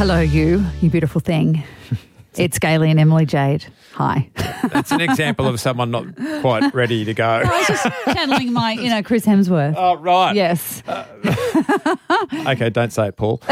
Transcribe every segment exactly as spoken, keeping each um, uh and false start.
Hello, you, you beautiful thing. It's Gailey and Emily Jade. Hi. That's an example of someone not quite ready to go. I was just channeling my, you know, Chris Hemsworth. Oh, right. Yes. Uh, okay, don't say it, Paul.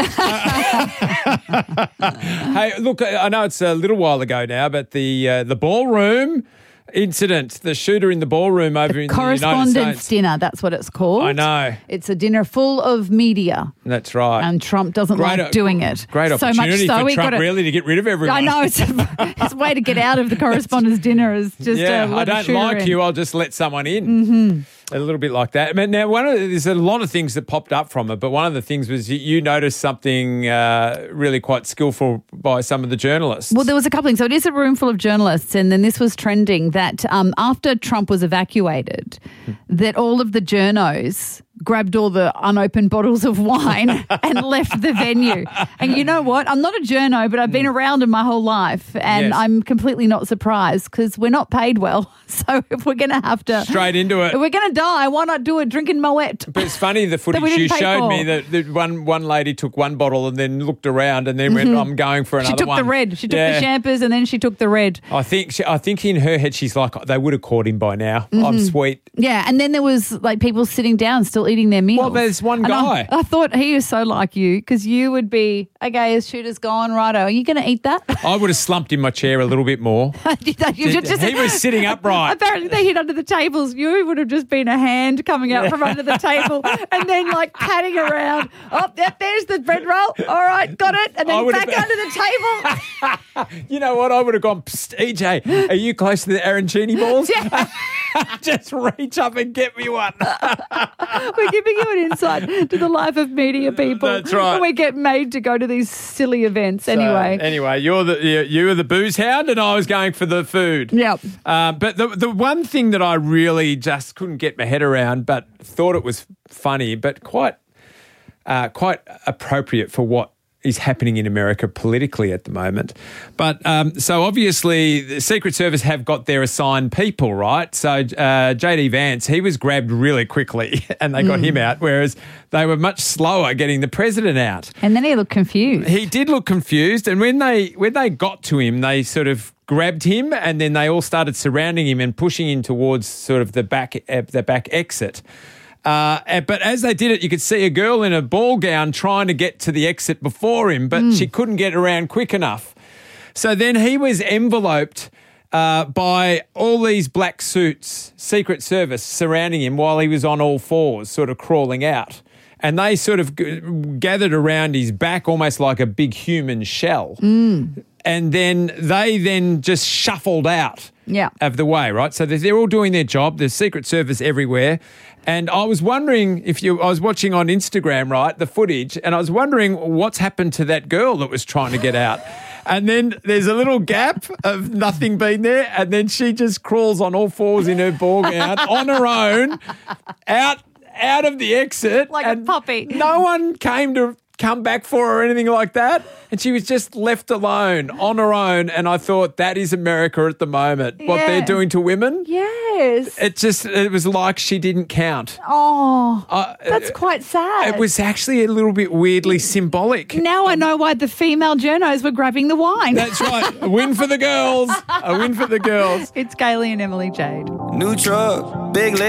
Hey, look, I know it's a little while ago now, but the uh, the ballroom incident, the shooter in the ballroom over the in the United States. Correspondence dinner, that's what it's called. I know. It's a dinner full of media. That's right. And Trump doesn't great, like doing it. Great so opportunity much so for he Trump got a, really to get rid of everyone. I know. It's a, it's a way to get out of the correspondence dinner is just yeah, uh, let I a don't shooter like in. you, I'll just let someone in. Mm-hmm. A little bit like that. I mean, now, one of the, there's a lot of things that popped up from it, but one of the things was you, you noticed something uh, really quite skillful by some of the journalists. Well, there was a couple things. So it is a room full of journalists, and then this was trending that um, after Trump was evacuated, that all of the journos grabbed all the unopened bottles of wine and left the venue. And you know what? I'm not a journo, but I've been around him my whole life, and Yes. I'm completely not surprised because we're not paid well. So if we're going to have to... Straight into it. If we're going to die, why not do it drinking Moet? But it's funny, the footage we didn't you pay showed for. me, that, that one one lady took one bottle and then looked around and then went, I'm going for another She took one. the red. She took Yeah. the champers and then she took the red. I think she, I think in her head she's like, they would have caught him by now. Mm-hmm. I'm sweet. Yeah, and then there was like people sitting down still eating their meals. Well, there's one And guy. I, I thought he is so like you because you would be, okay, his shooter's gone, righto. Are you going to eat that? I would have slumped in my chair a little bit more. You just- He was sitting upright. Apparently they hid under the tables. You would have just been a hand coming out from under the table and then like patting around. Oh, yep, there's the bread roll. All right, got it. And I then would back have- under the table. You know what? I would have gone, Psst, E J, are you close to the arancini balls? Yeah. Just reach up and get me one. We're giving you an insight to the life of media people. That's right. And we get made to go to these silly events anyway. So, anyway, you're the you you were the booze hound, and I was going for the food. Yep. Um, but the the one thing that I really just couldn't get my head around, but thought it was funny, but quite uh, quite appropriate for what is happening in America politically at the moment. But um, so obviously the Secret Service have got their assigned people, right? So uh, J D Vance, he was grabbed really quickly and they got Mm. him out, whereas they were much slower getting the president out. And then he looked confused. He did look confused, and when they when they got to him, they sort of grabbed him, and then they all started surrounding him and pushing him towards sort of the back uh, the back exit. Uh, and- but as they did it, you could see a girl in a ball gown trying to get to the exit before him, but she couldn't get around quick enough. So then he was enveloped uh, by all these black suits, Secret Service, surrounding him while he was on all fours, sort of crawling out. And they sort of g- gathered around his back almost like a big human shell. And then they then just shuffled out Yeah. of the way, right? So they're, they're all doing their job. There's Secret Service everywhere. And I was wondering if you, I was watching on Instagram, right, the footage, and I was wondering what's happened to that girl that was trying to get out. And then there's a little gap of nothing being there, and then she just crawls on all fours in her ball gown on her own, out out of the exit. Like a and puppy. No one came to come back for her or anything like that. And she was just left alone on her own. And I thought, that is America at the moment. What Yeah. they're doing to women. Yes. It just, it was like she didn't count. Oh, Uh, that's quite sad. It was actually a little bit weirdly symbolic. Now I know why the female journos were grabbing the wine. That's right. A win for the girls. A win for the girls. It's Gailey and Emily Jade. New truck, big leg.